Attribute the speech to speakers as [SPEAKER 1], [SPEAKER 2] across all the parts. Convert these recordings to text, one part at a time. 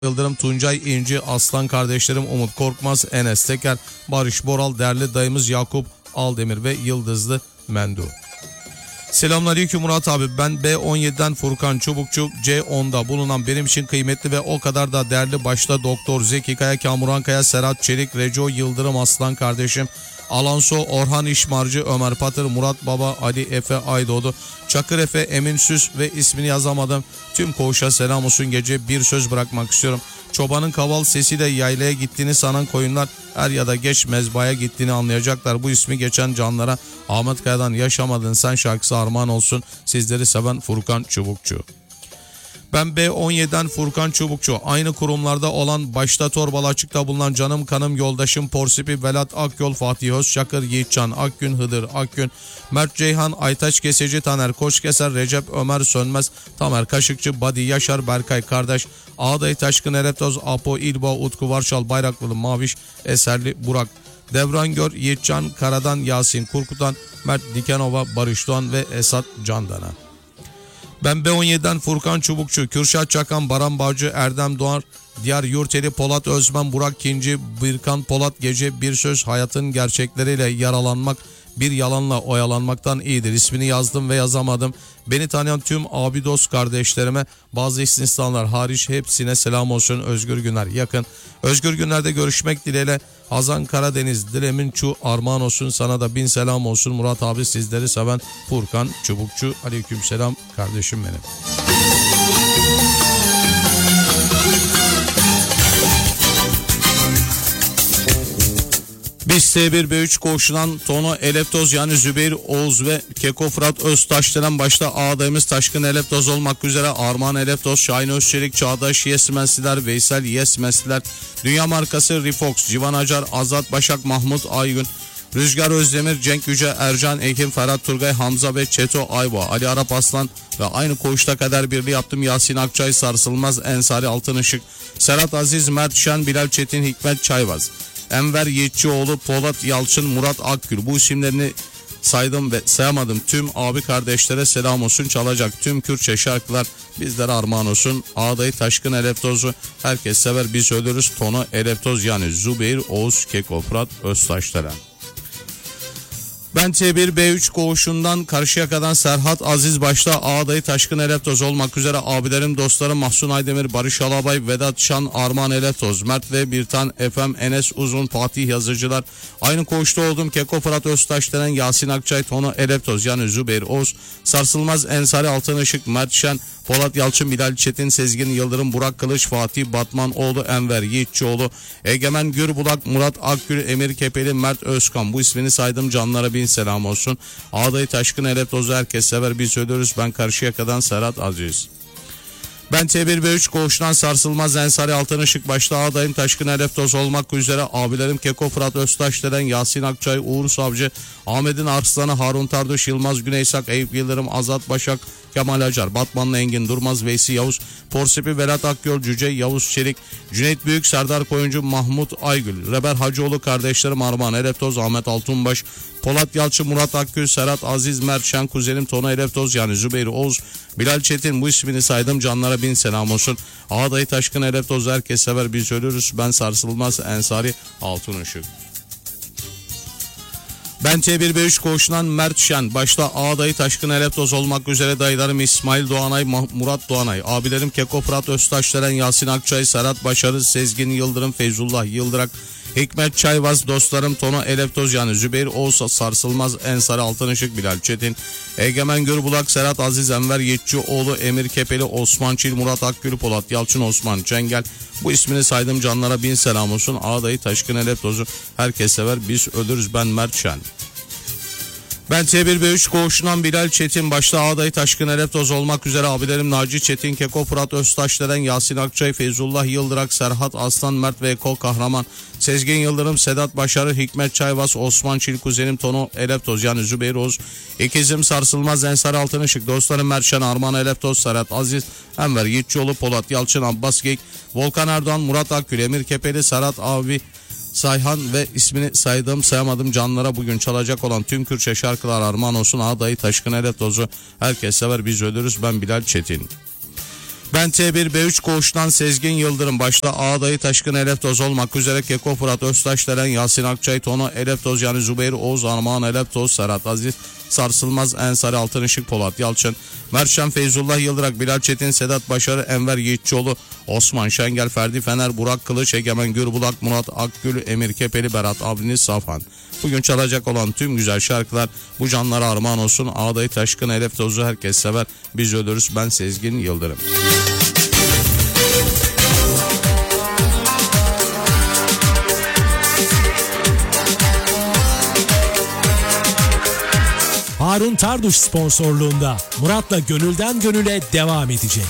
[SPEAKER 1] Yıldırım, Tuncay İnci, Aslan kardeşlerim Umut Korkmaz, Enes Teker, Barış Boral, değerli dayımız Yakup Aldemir ve Yıldızlı Mendu. Selamünaleyküm Murat abi, ben B17'den Furkan Çubukçu. C10'da bulunan benim için kıymetli ve o kadar da değerli başta Doktor Zeki Kaya, Kamuran Kaya, Serhat Çelik, Reco Yıldırım, Aslan kardeşim Alanso, Orhan İşmarcı, Ömer Patır, Murat Baba, Ali Efe Aydoğdu, Çakır Efe, Emin Süs ve ismini yazamadım tüm koğuşa selam olsun. Gece bir söz bırakmak istiyorum. Çobanın kaval sesiyle yaylaya gittiğini sanan koyunlar er ya da geç mezbaya gittiğini anlayacaklar. Bu ismi geçen canlara Ahmet Kaya'dan Yaşamadın Sen şarkısı armağan olsun. Sizleri seven Furkan Çubukçu. Ben B17'den Furkan Çubukçu. Aynı kurumlarda olan, başta Torbalı Açık'ta bulunan canım kanım yoldaşım Porsipi, Velat Akyol, Fatih Özçakır, Yiğitcan Akgün, Hıdır Akgün, Mert Ceyhan, Aytaç Keseci, Taner Koçkeser, Recep Ömer Sönmez, Tamer Kaşıkçı, Badi Yaşar, Berkay Kardeş, Ağday Taşkın, Ereptoz, Apo İlbo, Utku Varşal, Bayraklılı Maviş, Eserli Burak, Devran Gör, Yiğitcan Karadan, Yasin Kurkutan, Mert Dikenova, Barış Doğan ve Esat Candana. Ben B17'den Furkan Çubukçu, Kürşat Çakan, Baran Bağcı, Erdem Doğar, Diyar Yurteli, Polat Özmen, Burak Kinci, Birkan Polat. Gece bir söz, hayatın gerçekleriyle yaralanmak bir yalanla oyalanmaktan iyidir. İsmini yazdım ve yazamadım. Beni tanıyan tüm abi dost kardeşlerime, bazı istisnalar hariç hepsine selam olsun. Özgür Güner yakın. Özgür Günler'de görüşmek dileğiyle. Hazan Karadeniz, Dilemin Çu armağan olsun. Sana da bin selam olsun. Murat abi, sizleri seven Furkan Çubukçu. Aleykümselam kardeşim benim. Biz T1B3 koğuşundan Tono Eleptoz yani Zübeyir Oğuz ve Keko Fırat Öztaş denen başta ağadayımız Taşkın Eleptoz olmak üzere Armağan Eleptoz, Şahin Özçelik, Çağdaş Yesmesiler, Veysel Yesmesiler, Dünya markası Rifox, Civan Acar, Azat Başak, Mahmut Aygün, Rüzgar Özdemir, Cenk Yüce, Ercan Ekim, Ferhat Turgay, Hamza ve Çeto Aybo, Ali Arap Aslan ve aynı koğuşta kader birliği yaptım Yasin Akçay, Sarsılmaz Ensari Altınışık, Serhat Aziz, Mert Şen, Bilal Çetin, Hikmet Çayvaz, Enver Yiğitçioğlu, Polat Yalçın, Murat Akgül. Bu isimlerini saydım ve sayamadım. Tüm abi kardeşlere selam olsun. Çalacak tüm Kürtçe şarkılar bizlere armağan olsun. Ağdayı Taşkın Eleptoz'u herkes sever, biz ölürüz. Tono Eleptoz yani Zübeyir Oğuz, Keko Fırat Öztaşdelen. Ben T1B3 koğuşundan Karşıyaka'dan Serhat Aziz başta Ağdayı Taşkın Eleptoz olmak üzere abilerim, dostlarım Mahsun Aydemir, Barış Alabay, Vedat Şan, Armağan Eleptoz, Mert ve Birtan, Efem, Enes Uzun, Fatih Yazıcılar. Aynı koğuşta oldum. Keko Fırat Öztaş denen Yasin Akçay, Tono Eleptoz yani Zübeyir Oğuz, Sarsılmaz Ensari Altınışık, Mert Şen, Polat Yalçın, Bilal Çetin, Sezgin Yıldırım, Burak Kılıç, Fatih Batmanoğlu, Enver Yiğitçioğlu, Egemen Gürbulak, Murat Akgül, Emir Kepeli, Mert Özkan. Bu ismini saydım canlara bin selam olsun. Ağdayı Taşkın Eleptoz'u herkes sever, biz ölürüz. Ben Karşıyaka'dan Serhat Aziz. Ben T1B3 koğuşundan Sarsılmaz Ensari Altınışık başta Ağdayım Taşkın Eleptoz olmak üzere abilerim Keko Fırat Öztaş denen Yasin Akçay, Uğur Savcı, Ahmet'in Arslanı, Harun Tarduş, Yılmaz Güneysak, Eyüp Yıldırım, Azat Başak, Kemal Acar, Batmanlı Engin Durmaz, Veysi Yavuz, Porsipi, Velat Akyol, Cüce, Yavuz Çelik, Cüneyt Büyük, Serdar Koyuncu, Mahmut Aygül, Reber Hacıoğlu kardeşlerim Armağan Eleptoz, Ahmet Altunbaş, Polat Yalçın, Murat Akgül, Serhat Aziz, Mert Şen, kuzenim Tono Eleptoz yani Zübeyir Oğuz, Bilal Çetin. Bu ismini saydım canlara bin selam olsun. Ağdayı Taşkın Eleptoz herkes sever, biz ölürüz. Ben Sarsılmaz Ensari Altınışık. Ben T1B3 koğuşundan Mert Şen başta Ağdayı Taşkın Eleptoz olmak üzere dayılarım İsmail Doğanay, Murat Doğanay, abilerim Keko Fırat Öztaş denen Yasin Akçay, Serhat Başarı, Sezgin Yıldırım, Feyzullah Yıldırak, Hikmet Çayvaz, dostlarım Tono Eleptoz yani Zübeyir Oğuz, Sarsılmaz Ensari Altınışık, Bilal Çetin, Egemen Gürbulak, Serhat Aziz, Enver Yiğitçioğlu, Emir Kepeli, Osman Çil, Murat Akgül, Polat Yalçın, Osman Çengel. Bu ismini saydım canlara bin selam olsun. Ağdayı Taşkın Eleptoz'u herkes sever, biz ölürüz. Ben Mert Şen. Ben T1B3 koğuşundan Bilal Çetin başta Ağdayı Taşkın Eleptoz olmak üzere abilerim Naci Çetin, Keko Fırat Öztaş denen Yasin Akçay, Feyzullah Yıldırak, Serhat Aslan, Mert ve Eko Kahraman, Sezgin Yıldırım, Sedat Başarı, Hikmet Çayvaz, Osman Çil, kuzenim Tono Eleptoz yani Zübeyir Oğuz, ikizim Sarsılmaz Ensari Altınışık, dostlarım Merşen, Armağan Eleptoz, Serhat Aziz, Enver Yiğitçioğlu, Polat Yalçın, Abbas Geyik, Volkan Erdoğan, Murat Akgül, Emir Kepeli, Serhat Abi Sayhan ve ismini saydım sayamadım canlara bugün çalacak olan tüm Kürtçe şarkılar armağan olsun. Ağdayı Taşkın Eleptoz'u herkes sever, biz ölürüz. Ben Bilal Çetin. Ben T1 B3 koğuştan Sezgin Yıldırım başta Ağdayı Taşkın Eleptoz olmak üzere Keko Fırat Öztaşdelen, Yasin Akçay, Tono Eleptoz yani Zübeyir Oğuz, Armağan Eleptoz, Serhat Aziz, Sarsılmaz, Ensari, Altın Işık, Polat Yalçın, Mertşen, Feyzullah Yıldırak, Bilal Çetin, Sedat Başarı, Enver Yiğitçioğlu, Osman Şengel, Ferdi Fener, Burak Kılıç, Egemen Gürbulak, Murat Akgül, Emir Kepeli, Berat Avni, Safhan. Bugün çalacak olan tüm güzel şarkılar bu canlara armağan olsun. Ağdayı Taşkın Eleftoz'u herkes sever. Biz ölürüz. Ben Sezgin Yıldırım.
[SPEAKER 2] Harun Tarduş sponsorluğunda Murat'la Gönülden Gönüle devam edecek.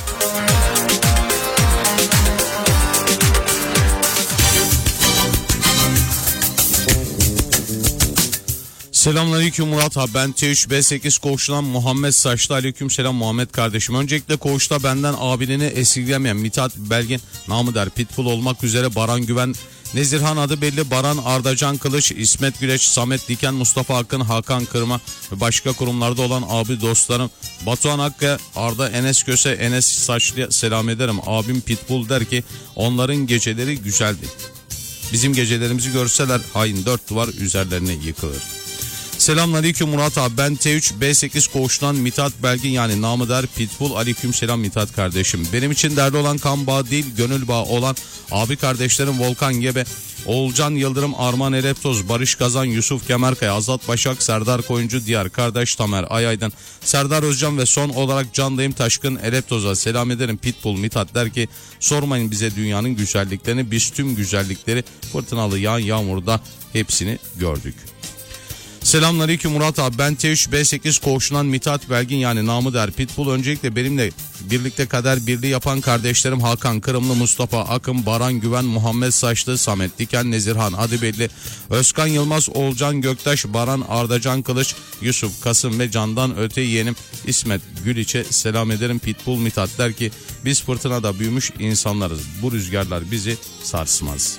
[SPEAKER 1] Selamünaleyküm Murat abi, ben T3 B8 koğuşundan Muhammed Saçlı. Aleykümselam Muhammed kardeşim. Öncelikle koğuşta benden abiliğini esirgemeyen Mithat Belgin, namı der Pitbull olmak üzere Baran Güven, Nezirhan adı belli, Baran Ardacan Kılıç, İsmet Güleç, Samet Diken, Mustafa Akın, Hakan Kırma ve başka kurumlarda olan abi dostlarım Batuhan Hakkı, Arda Enes Köse, Enes Saçlı'ya selam ederim. Abim Pitbull der ki onların geceleri güzeldi. Bizim gecelerimizi görseler hain dört duvar üzerlerine yıkılır. Selamünaleyküm Murat abi, ben T3 B8 koğuşundan Mithat Belgin yani namı der Pitbull. Aleykümselam Mithat kardeşim. Benim için derdi olan kan bağı değil gönül bağı olan abi kardeşlerim Volkan Gebe, Oğulcan Yıldırım, Arman Eleptoz, Barış Kazan, Yusuf Kemerkaya, Azat Başak, Serdar Koyuncu, diğer kardeş Tamer Ayaydın, Serdar Özcan ve son olarak Candayım Taşkın Eleptoz'a selam ederim. Pitbull Mithat der ki sormayın bize dünyanın güzelliklerini, biz tüm güzellikleri fırtınalı yağan yağmurda hepsini gördük. Selamünaleyküm Murat abi, ben T3 B8 koğuşundan Mithat Belgin yani namı der Pitbull. Öncelikle benimle birlikte kader birliği yapan kardeşlerim Hakan Kırımlı, Mustafa Akın, Baran Güven, Muhammed Saçlı, Samet Diken, Nezirhan Adibelli, Özkan Yılmaz, Olcan Göktaş, Baran Ardacan Kılıç, Yusuf Kasım ve candan öte yeğenim İsmet Güliç'e selam ederim. Pitbull Mithat der ki biz fırtınada büyümüş insanlarız, bu rüzgarlar bizi sarsmaz.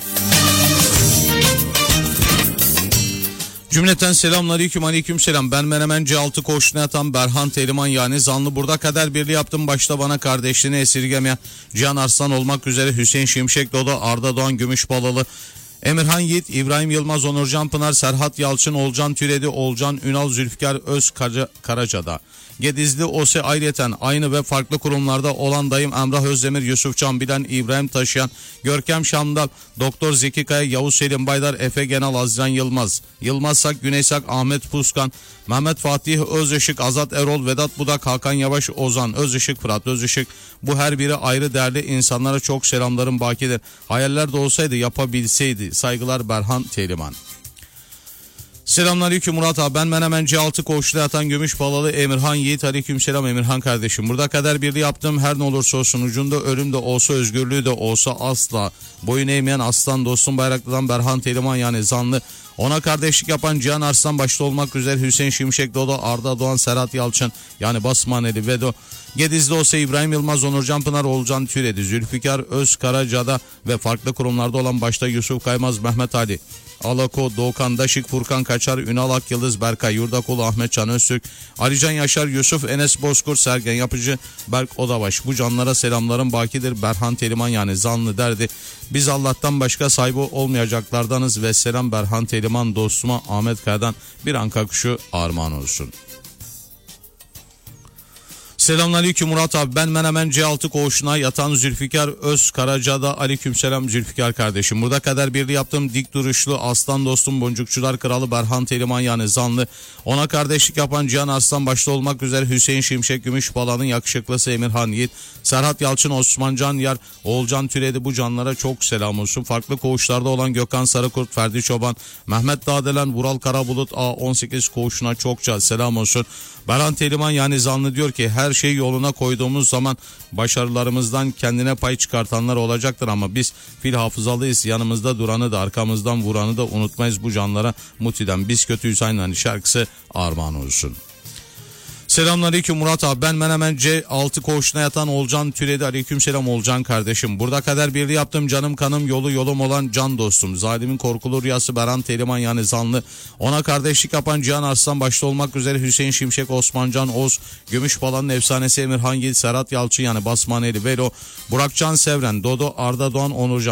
[SPEAKER 1] Cümleten selamünaleyküm, aleykümselam. Ben Menemen C6 koğuşuna yatan Berhan Teliman yani zanlı. Burada kader birliği yaptım. Başta bana kardeşliğini esirgemeyen Cihan Arslan olmak üzere Hüseyin Şimşek Dodo, Arda Doğan Gümüşbalalı, Emirhan Yiğit, İbrahim Yılmaz, Onurcan Pınar, Serhat Yalçın, Olcan Türedi, Olcan Ünal, Zülfikar Öz Karaca'da. Gedizli Ose ayrıyeten aynı ve farklı kurumlarda olan dayım Emrah Özdemir, Yusuf Can Bilen, İbrahim Taşıyan, Görkem Şamdal, Doktor Zeki Kaya, Yavuz Selim Baydar, Efe Genal, Azcan Yılmaz, Yılmaz Sak, Güney Sak, Ahmet Puskan, Mehmet Fatih Özışık, Azat Erol, Vedat Budak, Hakan Yavaş, Ozan Özışık, Fırat Özışık. Bu her biri ayrı değerli insanlara çok selamlarım bakidir. Hayaller de olsaydı yapabilseydi. Saygılar Berhan Teliman. Selamünaleyküm Murat abi, ben Menemen C6 koğuşta yatan Gümüşbalalı Emirhan Yiğit. Aleykümselam Emirhan kardeşim. Burada kader birliği yaptım. Her ne olursa olsun ucunda ölüm de olsa özgürlüğü de olsa asla boyun eğmeyen aslan dostum Bayraklı'dan Berhan Teliman yani zanlı. Ona kardeşlik yapan Cihan Arslan başta olmak üzere Hüseyin Şimşek Dodo, Arda Doğan, Serhat Yalçın yani Basmaneli Vedo, Gedizli olsa İbrahim Yılmaz, Onurcan Pınar, Olcan Türedi, Zülfikar Öz Karaca'da ve farklı kurumlarda olan başta Yusuf Kaymaz, Mehmet Ali, Alako, Doğukan Daşık, Furkan Kaçar, Ünal Akyıldız, Berkay Yurdakulu, Ahmet Can Öztürk, Alican Yaşar, Yusuf Enes Bozkurt, Sergen Yapıcı, Berk Odabaş. Bu canlara selamlarım bakidir. Berhan Teliman yani zanlı derdi. Biz Allah'tan başka sahibi olmayacaklardanız ve selam Berhan Teliman dostuma Ahmet Kaya'dan bir anka kuşu armağan olsun. Selamünaleyküm Murat abi, ben Menemen C6 koğuşuna yatan Zülfikar Öz Karaca'da. Aleykümselam Zülfikar kardeşim. Burada kader birliği yaptım. Dik duruşlu aslan dostum Boncukçular Kralı Berhan Teliman yani zanlı. Ona kardeşlik yapan Cihan Arslan başta olmak üzere Hüseyin Şimşek Gümüşbala'nın yakışıklısı Emirhan Yiğit, Serhat Yalçın, Osman Can Yar, Oğulcan Türedi. Bu canlara çok selam olsun. Farklı koğuşlarda olan Gökhan Sarıkurt, Ferdi Çoban, Mehmet Dağdelen, Vural Karabulut A18 koğuşuna çokça selam olsun. Berhan Teliman yani zanlı diyor ki her şeyi yoluna koyduğumuz zaman başarılarımızdan kendine pay çıkartanlar olacaktır ama biz fil hafızalıyız, yanımızda duranı da arkamızdan vuranı da unutmayız. Bu canlara Muti'den biz kötüyüz aynen şarkısı armağan olsun. Selamünaleyküm Murat abi, ben Menemen C6 koğuşuna yatan Olcan Türedi. Aleykümselam Olcan kardeşim. Burada kader birliği yaptım, canım kanım yolu yolum olan can dostum. Zalimin korkulu rüyası Beran Teliman yani zanlı. Ona kardeşlik yapan Cihan Arslan başta olmak üzere Hüseyin Şimşek, Osmancan Oz, Gümüşbalan'ın efsanesi Emirhan Gil, Serhat Yalçın yani Basmaneli Velo, Burakcan Sevren, Dodo, Arda Doğan, Onurcan.